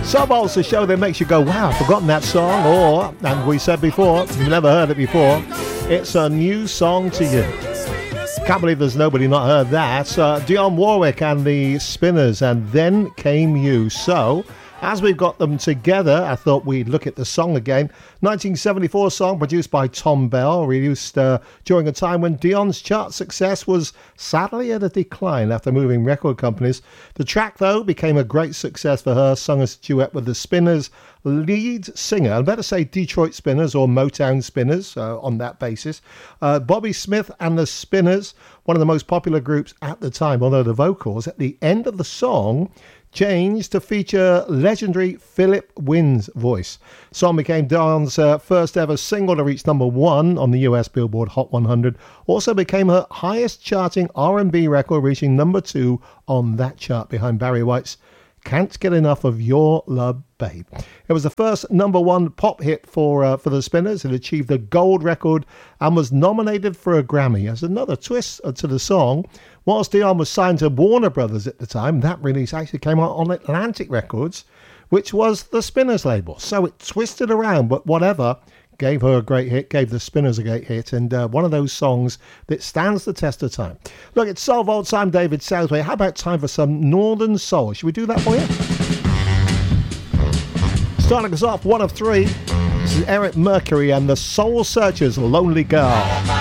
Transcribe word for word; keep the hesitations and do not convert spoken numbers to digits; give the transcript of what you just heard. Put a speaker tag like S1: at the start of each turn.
S1: Soul's the show that makes you go, wow, I've forgotten that song, or, and we said before, you've never heard it before, it's a new song to you. Can't believe there's nobody not heard that. Uh, Dionne Warwick and the Spinners, and Then Came You. So, as we've got them together, I thought we'd look at the song again. nineteen seventy-four song produced by Tom Bell, released uh, during a time when Dionne's chart success was sadly at a decline after moving record companies. The track, though, became a great success for her, sung as a duet with the Spinners' lead singer, I better say Detroit Spinners or Motown Spinners uh, on that basis. Uh, Bobby Smith and the Spinners, one of the most popular groups at the time, although the vocals at the end of the song changed to feature legendary Philip Wynn's voice. The song became Dionne's uh, first ever single to reach number one on the U S Billboard Hot one hundred. Also became her highest charting R and B record, reaching number two on that chart behind Barry White's Can't Get Enough of Your Love, Babe. It was the first number one pop hit for uh, for the Spinners. It achieved a gold record and was nominated for a Grammy. As another twist to the song, whilst Dionne was signed to Warner Brothers at the time, that release actually came out on Atlantic Records, which was the Spinners label. So it twisted around, but whatever, gave her a great hit, gave the Spinners a great hit, and uh, one of those songs that stands the test of time. Look, it's Soul Vaults. I'm David Southway. How about time for some Northern Soul? Should we do that for you? Starting us off, one of three. This is Eric Mercury and the Soul Searchers, Lonely Girl.